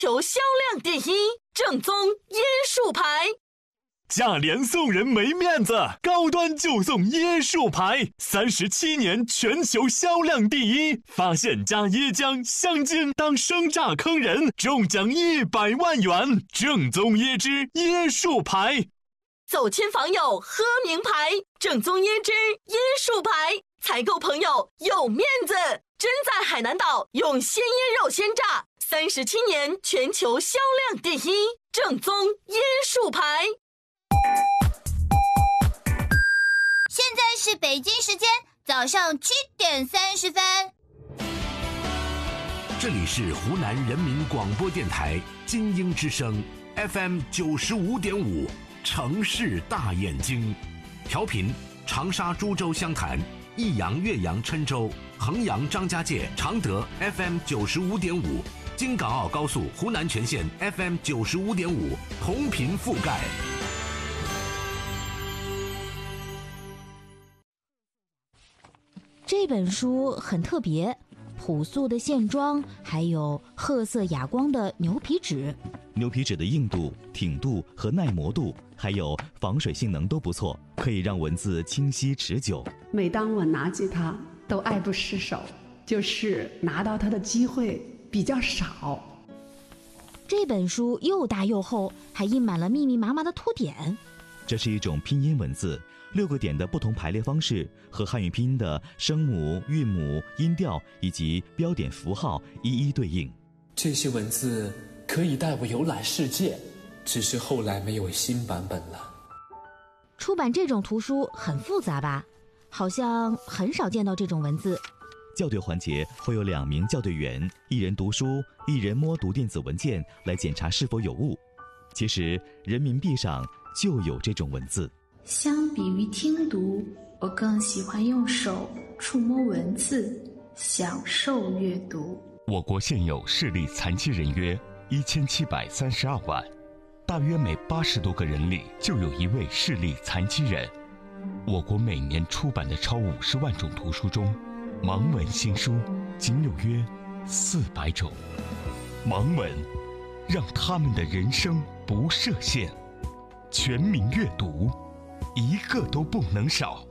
球销量第一，正宗椰树牌。 价廉送人没面子，高端就送椰树牌，37年全球销量第一，发现加椰浆、香精当生榨坑人，中奖100万元，正宗椰汁椰树牌。 走亲访友喝名牌，正宗椰汁椰树牌，采购朋友有面子。真在海南岛用鲜椰肉鲜榨，37年全球销量第一，正宗椰树牌。 现在是北京时间早上7点30分。 这里是湖南人民广播电台金鹰之声 FM 95.5，城市大眼睛，调频长沙、株洲、湘潭、益阳、岳阳、郴州、衡阳、张家界、常德 FM 95.5，京港澳高速湖南全线 FM 95.5，同频覆盖。 这本书很特别，朴素的线装，还有褐色哑光的牛皮纸。 牛皮纸的硬度、挺度和耐磨度，还有防水性能都不错，可以让文字清晰持久。 每当我拿起它，都爱不释手，就是拿到它的机会比较少。 这本书又大又厚，还印满了密密麻麻的图点。 这是一种拼音文字，6个点的不同排列方式和汉语拼音的声母、韵母、音调以及标点符号一一对应。 这些文字可以带我游览世界，只是后来没有新版本了。 出版这种图书很复杂吧？好像很少见到这种文字。 校对环节会有2名校对员，一人读书，一人摸读电子文件来检查是否有误。其实人民币上就有这种文字。 相比于听读，我更喜欢用手触摸文字，享受阅读。 我国现有视力残疾人约1732万，大约每80多个人里就有1位视力残疾人。我国每年出版的超50万种图书中，盲文新书仅有约400种。盲文让他们的人生不设限，全民阅读，一个都不能少。